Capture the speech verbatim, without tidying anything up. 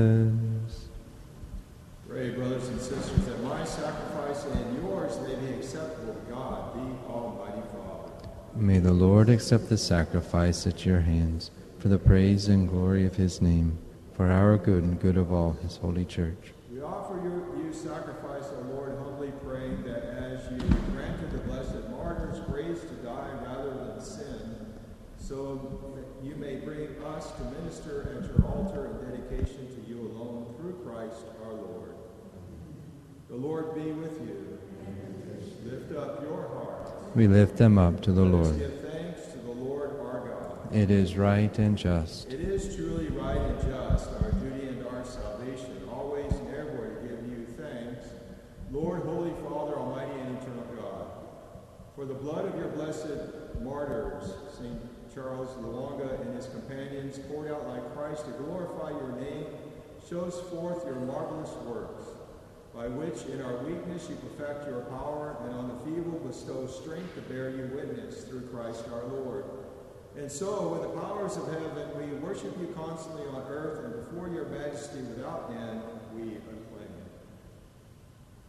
Pray, brothers and sisters, that my sacrifice and yours may be acceptable to God, the Almighty Father. May the Lord accept the sacrifice at your hands for the praise and glory of his name, for our good and good of all his holy church. We offer you, you sacrifice, O Lord, humbly praying that as you granted the blessed martyrs grace to die rather than sin, so you may bring us to minister at your altar in dedication to you alone through Christ our Lord. The Lord be with you. Lift up your hearts. We lift them up to the Let us Lord. give thanks to the Lord our God. It is right and just. It is truly right and just, our duty and our salvation, always and everywhere to give you thanks, Lord, Holy Father, Almighty and eternal God. For the blood of your blessed martyrs, Saint Charles Lwanga and his companions, poured out like Christ to glorify your name, shows forth your marvelous works, by which in our weakness you perfect your power, and on the feeble bestow strength to bear you witness through Christ our Lord. And so, with the powers of heaven, we worship you constantly on earth, and before your majesty without end, we